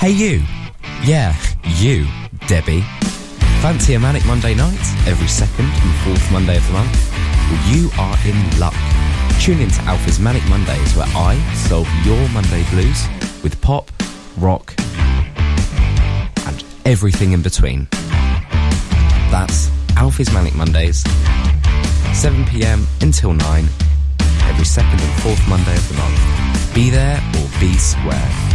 Hey you. Yeah, you, Debbie. Fancy a Manic Monday night every second and fourth Monday of the month? Well, you are in luck. Tune in to Alpha's Manic Mondays, where I solve your Monday blues with pop, rock, and everything in between. That's Alfie's Manic Mondays, 7 p.m. until 9, every second and fourth Monday of the month. Be there or be square.